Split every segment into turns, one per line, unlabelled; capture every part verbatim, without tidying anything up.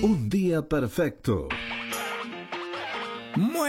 Un día perfecto.
Bueno,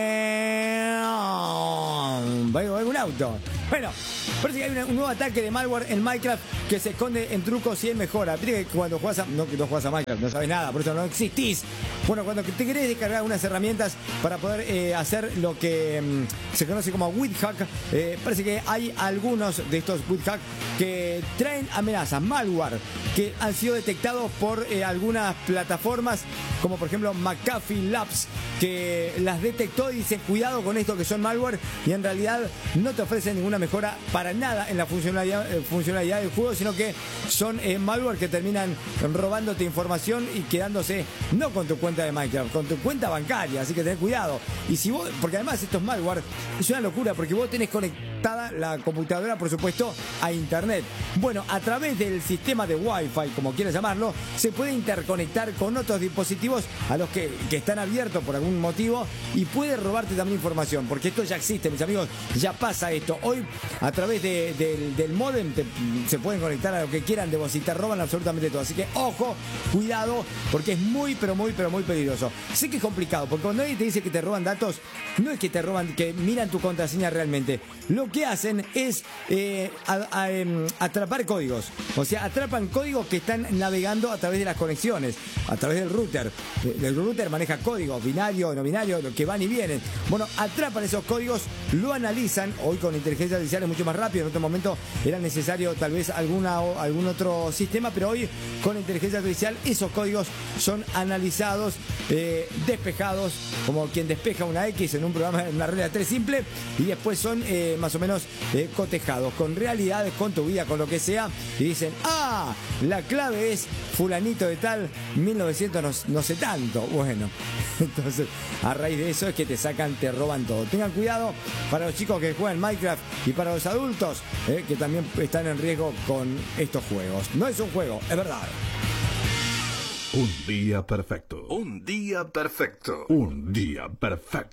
veo algún auto. Bueno, parece que hay una- un nuevo ataque de malware en Minecraft que se esconde en trucos y en mejora. Viste que cuando juegas a, no, que no juegas a Minecraft, no sabes nada, por eso no existís. Bueno, cuando te querés descargar unas herramientas para poder eh, hacer lo que mm, se conoce como WithHack, eh, parece que hay algunos de estos WithHack que traen amenazas, malware, que han sido detectados por eh, algunas plataformas, como por ejemplo McAfee Labs, que las detectó y dice cuidado con esto que son malware, y en realidad no te ofrecen ninguna mejora para nada en la funcionalidad, eh, funcionalidad del juego, sino que son eh, malware que terminan robándote información y quedándose no con tu cuenta de Minecraft, con tu cuenta bancaria, así que ten cuidado. Y si vos, porque además estos malware es una locura, porque vos tenés conectada la computadora, por supuesto, a internet. Bueno, a través del sistema de Wi-Fi, como quieras llamarlo, se puede interconectar con otros dispositivos a los que, que están abiertos por algún motivo, y puede robarte también información, porque esto ya existe, mis amigos, ya pasa esto. Hoy, a través de, del, del modem, te, se pueden conectar a lo que quieran de vos y te roban absolutamente todo. Así que, ojo, cuidado, porque es muy, pero muy, pero muy peligroso. Sé que es complicado, porque cuando alguien te dice que te roban datos, no es que te roban, que miran tu contraseña realmente. Lo que hacen es eh, a, a, em, atrapar códigos. O sea, atrapan códigos que están navegando a través de las conexiones, a través del router. El router maneja códigos, binario, no binario, que van y vienen. Bueno, atrapan esos códigos, lo analizan. Hoy con inteligencia artificial es mucho más rápido. En otro momento era necesario tal vez alguna, algún otro sistema, pero hoy con inteligencia artificial esos códigos son analizados, eh, despejados, como quien despeja una X en un programa, en una regla de tres simple, y después son eh, más o menos eh, cotejados con realidades, con tu vida, con lo que sea, y dicen, ah, la clave es fulanito de tal, mil novecientos no, no sé tanto. Bueno, entonces a raíz de eso es que te sacan, te roban todo. Tengan cuidado para los chicos que juegan Minecraft y para los adultos eh, que también están en riesgo con estos juegos. No es un juego, es verdad.
Un día perfecto. Un día perfecto. Un día perfecto.